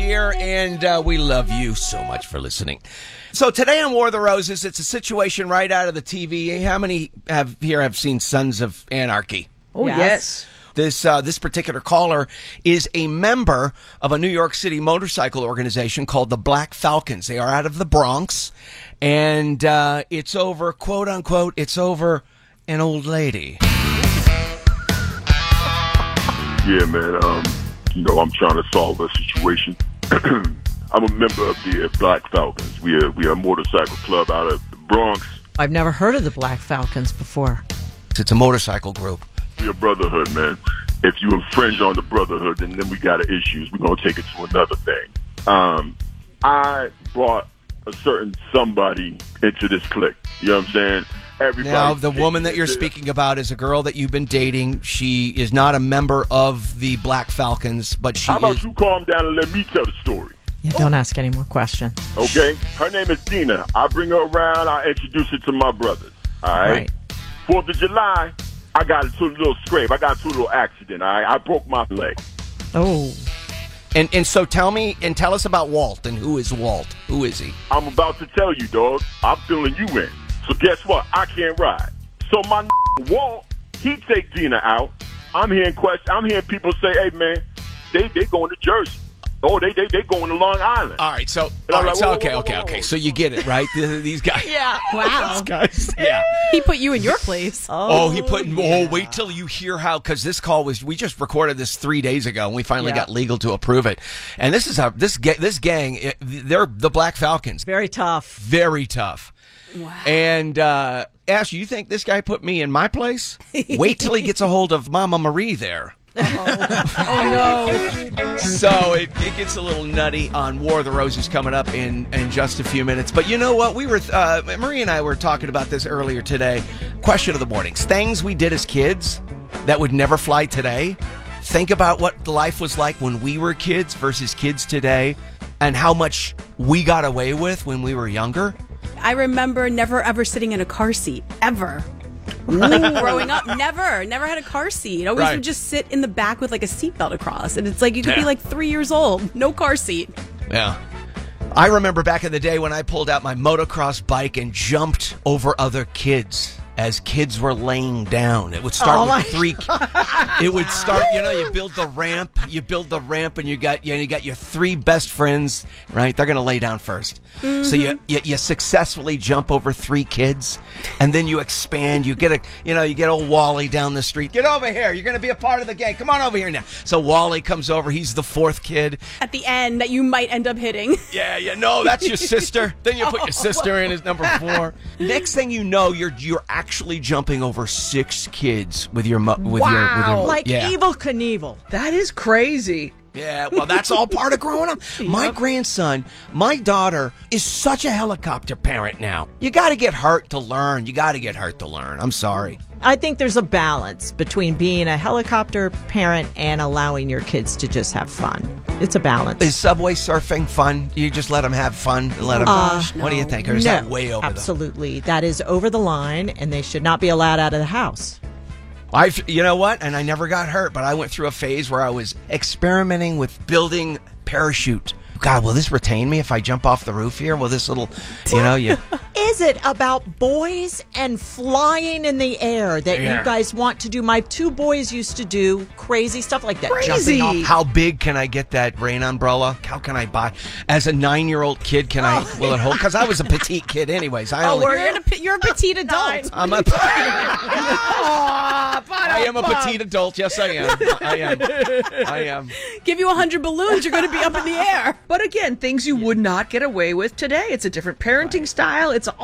here, and we love you so much for listening. So today on War of the Roses, it's a situation right out of the TV. How many have seen Sons of Anarchy? Oh, yes. This particular caller is a member of a New York City motorcycle organization called the Black Falcons. They are out of the Bronx, and it's over, quote unquote, it's over an old lady. Yeah, man. I'm trying to solve a situation. I'm a member of the Black Falcons. We are a motorcycle club out of the Bronx. I've never heard of the Black Falcons before. It's a motorcycle group. We're a brotherhood, man. If you infringe on the brotherhood, then we got issues. We're going to take it to another thing. I brought a certain somebody into this clique. You know what I'm saying? Everybody. Now, the woman that you're speaking about is a girl that you've been dating. She is not a member of the Black Falcons, but she How about you calm down and let me tell the story? Yeah, don't ask any more questions. Okay? Her name is Dina. I bring her around. I introduce her to my brothers. All right? 4th of July, I got into a little scrape. I got into a little accident. All right? I broke my leg. Oh. And so tell us about Walt. And who is Walt? Who is he? I'm about to tell you, dog. I'm filling you in. So guess what? I can't ride. So my Walt, he take Dina out. I'm hearing people say, "Hey man, they going to Jersey. Oh, they going to Long Island." All right, so okay. So you get it, right? These guys. Yeah. Wow. These guys. Yeah. He put you in your place. Wait till you hear how, because this call we just recorded this 3 days ago, and we finally got legal to approve it. And this is how this gang, they're the Black Falcons. Very tough. Very tough. Wow. And Ash, you think this guy put me in my place? Wait till he gets a hold of Mama Marie there. Oh no. So it gets a little nutty on War of the Roses coming up in just a few minutes. But you know what? We were Marie and I were talking about this earlier today. Question of the morning. Things we did as kids that would never fly today. Think about what life was like when we were kids versus kids today, and how much we got away with when we were younger. I remember never ever sitting in a car seat ever. Growing up, never had a car seat. Always would just sit in the back with like a seatbelt across, and it's like you could be like 3 years old, no car seat. Yeah. I remember back in the day when I pulled out my motocross bike and jumped over other kids as kids were laying down. It would start with three. It would start, you build the ramp, and you got your three best friends, right? They're going to lay down first. Mm-hmm. So you successfully jump over three kids, and then you expand. You get old Wally down the street. Get over here. You're going to be a part of the gang. Come on over here now. So Wally comes over. He's the fourth kid. At the end that you might end up hitting. Yeah. No, that's your sister. Then you put your sister in as number 4. Next thing you know, you're actually jumping over 6 kids with your like Evel Knievel. That is crazy. Yeah, well, that's all part of growing up. My grandson, my daughter is such a helicopter parent now. You got to get hurt to learn. I'm sorry. I think there's a balance between being a helicopter parent and allowing your kids to just have fun. It's a balance. Is subway surfing fun? You just let them have fun and let them... What do you think? Or is that way over absolutely. That is over the line, and they should not be allowed out of the house. You know what? And I never got hurt, but I went through a phase where I was experimenting with building parachute. God, will this retain me if I jump off the roof here? Will this little, Is it about boys and flying in the air that you guys want to do? My 2 boys used to do crazy stuff like that. Crazy. Jumping off. How big can I get that rain umbrella? How can I buy? As a 9-year-old kid, will it hold? Because I was a petite kid anyways. You're a petite adult. I am a petite adult. Yes, I am. Give you 100 balloons, you're going to be up in the air. But again, things you would not get away with today. It's a different parenting style. It's